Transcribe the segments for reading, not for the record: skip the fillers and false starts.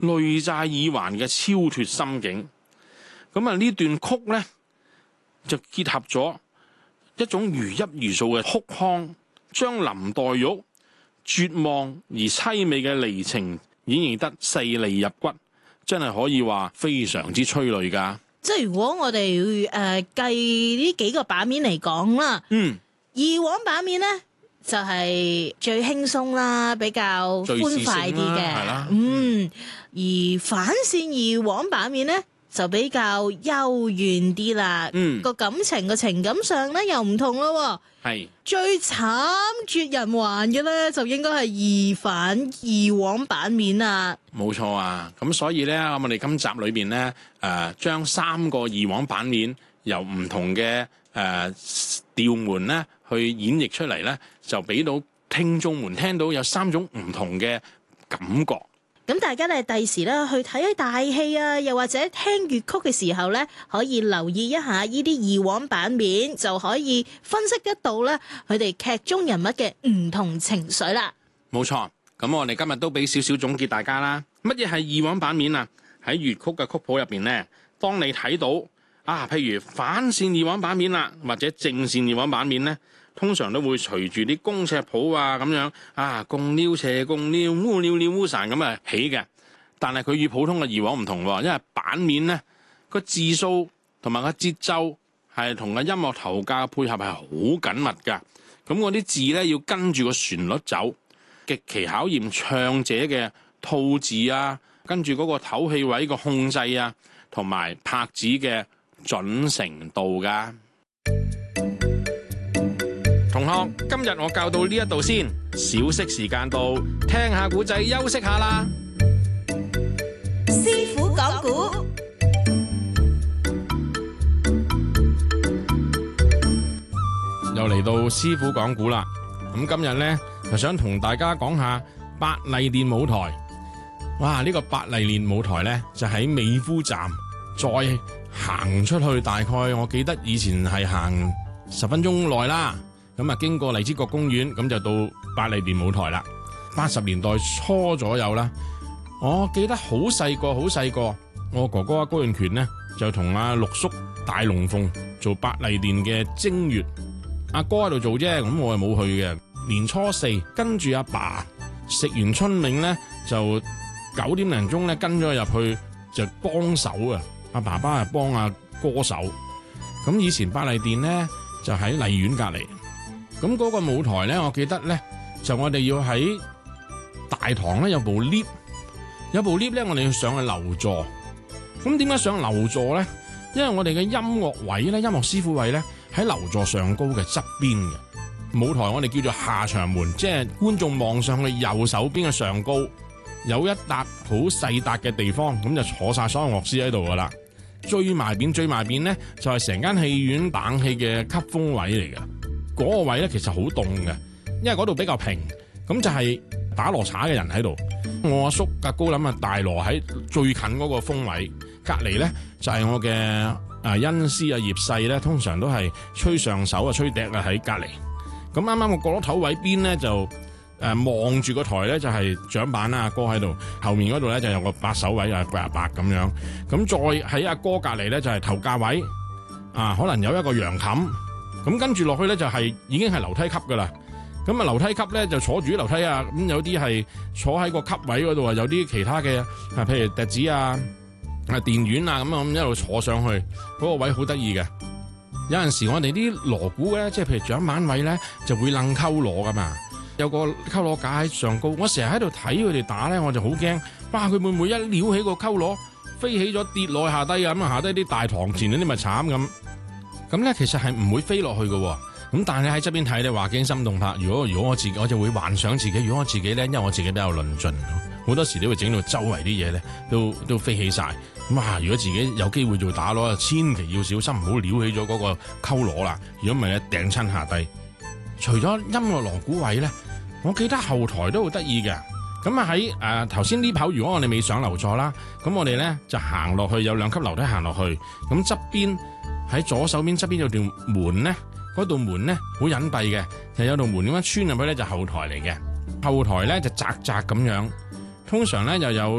累債耳環嘅超脫心境。咁啊呢段曲呢，就結合咗一種如泣如訴嘅哭腔，將林黛玉絕望而凄美嘅離情演繹得細膩入骨，真係可以話非常之催淚噶。 即係如果我哋計呢幾個版面嚟講啦，以往版面呢就係最輕鬆啦，比較歡快啲嘅，而反線以往版面呢就比較幽怨啲啦，個感情個情感上呢又唔同咯。係最慘絕人寰嘅呢，就應該係二反以往版面啦。冇錯啊，咁所以呢，我哋今集裏邊呢，將3個以往版面由唔同嘅調門呢去演繹出嚟呢，就俾到聽眾們聽到有3種唔同嘅感覺。咁大家咧第時咧去睇大戲啊，又或者聽粵曲嘅時候咧，可以留意一下呢啲以往版面，就可以分析得到咧佢哋劇中人物嘅唔同情緒啦。冇錯，咁我哋今日都俾少少總結大家啦。乜嘢係以往版面啊？喺粵曲嘅曲譜入邊咧，當你睇到譬如反線以往版面啦，或者正線以往版面咧，通常都會隨住啲工尺譜咁樣共撩斜共撩烏撩撩烏潺咁起嘅。但係佢與普通嘅以往唔同喎，因為版面咧個字數同埋個節奏係同個音樂頭架嘅配合係好緊密㗎。咁嗰啲字咧要跟住個旋律走，極其考驗唱者嘅吐字跟住嗰個唞氣位個控制同埋拍子嘅準程度㗎。同學，今日我教到呢一度先，小息時間到，聽下古仔休息下啦。 師傅講古， 又嚟到師傅講古啦。咁今日呢，就想同大家講下百麗殿舞台。哇！呢個百麗殿舞台呢，就喺美孚站，再行出去大概我記得以前係行10分鐘內啦。咁經過荔枝角公園，咁就到百麗殿舞台啦。80年代初左右啦，我記得好細個，我哥哥高永權呢，就同阿六叔大龍鳳做百麗殿嘅正月，阿哥喺度做啫，咁我係冇去嘅。年初4跟住阿爸食完春茗呢，就9點零鐘咧跟咗入去就幫手啊。阿爸爸係幫阿歌手。咁以前百麗殿呢，就喺荔園隔籬。咁嗰個舞台咧，我記得咧，就我哋要喺大堂咧有部 lift， 咧，我哋要上去樓座。咁點解上樓座咧？因為我哋嘅音樂位咧，音樂師傅位咧喺樓座上高嘅側邊嘅舞台，我哋叫做下場門，即係觀眾望上去右手邊嘅上高有一笪好細笪嘅地方，咁就坐晒所有樂師喺度噶啦。最埋邊咧就係成間戲院冷氣嘅吸風位嚟嘅。嗰個位咧其實好凍嘅，因為嗰度比較平，咁就係打羅茶嘅人喺度。我阿叔格高林大羅喺最近嗰個風位，隔離咧就係我嘅恩師葉世咧，通常都係吹上手吹笛喺隔離。咁啱啱個角落頭位邊咧就望住個台咧就係掌板阿哥喺度，後面嗰度咧就有個把手位8咁樣。咁再喺阿哥隔離咧就係頭架位，可能有一個洋冚。咁跟住落去咧就係已經係樓梯級噶啦。咁樓梯級咧就坐住樓梯咁有啲係坐喺個級位嗰度有啲其他嘅譬如笛子電丸咁一路坐上去，嗰個位好得意嘅。有陣時我哋啲鑼鼓咧，即係譬如掌板位咧，就會掕溝鑼噶嘛，有個溝鑼架喺上高。我成日喺度睇佢哋打咧，我就好驚，哇！佢會唔會一撩起個溝鑼飛起咗跌落去下低咁下低啲大堂前嗰啲咪慘咁。咁咧其實係唔會飛落去嘅，咁但係喺側邊睇咧話驚心動魄。如果我自己，我就會幻想自己，如果我自己咧，因為我自己比較論盡，好多時都會整到周圍啲嘢咧都飛起晒。咁如果自己有機會做打鑼，千祈要小心，唔好撩起咗嗰個溝鑼啦。如果唔係咧，掟親下低。除咗音樂鑼鼓位咧，我記得後台都好得意嘅。咁喺頭先呢跑，如果我哋未上樓座啦，咁我哋咧就行落去，有2級樓梯行落去，咁側邊。喺左手邊側邊有條門咧，嗰道門咧好隱蔽嘅，就有道門咁樣穿入去咧，就後台嚟嘅。後台咧就窄咁樣，通常咧又有1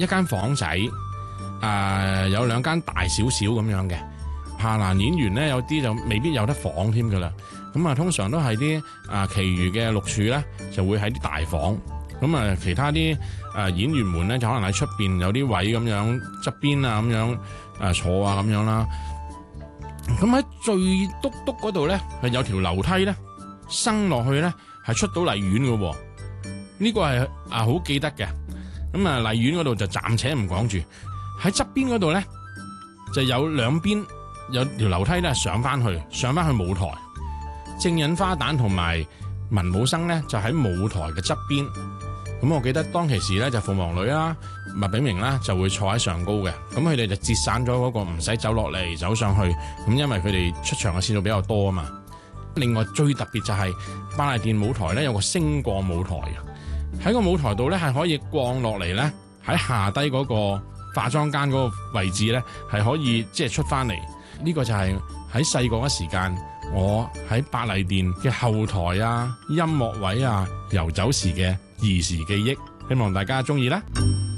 一間房仔，有兩間大少少咁樣嘅。下欄演員咧，有啲就未必有得房添噶啦。咁啊，通常都係啲其餘嘅6處咧，就會喺啲大房。咁啊，其他啲演員們咧，就可能喺出邊有啲位咁樣側邊啊，咁樣坐啊咁樣啦。咁喺最篤嗰度咧，係有條樓梯咧，升落去咧，係出到荔園噶。呢個係好記得嘅。咁啊，荔園嗰度就暫且唔講住。喺側邊嗰度咧，就有兩邊有條樓梯咧，上翻去舞台。正印花旦同埋文武生咧，就喺舞台嘅側邊。咁我記得當其時咧，就鳳凰女啦、麥炳明啦，就會坐喺上高嘅。咁佢哋就節省咗嗰個唔使走落嚟走上去。咁因為佢哋出場嘅次數比較多啊嘛。另外最特別就係百麗殿舞台咧，有個升降舞台。喺個舞台度咧，係可以降落嚟咧，喺下低嗰個化妝間嗰個位置咧，係可以即係出翻嚟。呢個就係喺細個嘅時間，我喺百麗殿嘅後台啊、音樂位啊、遊走時嘅兒時記憶，希望大家中意啦。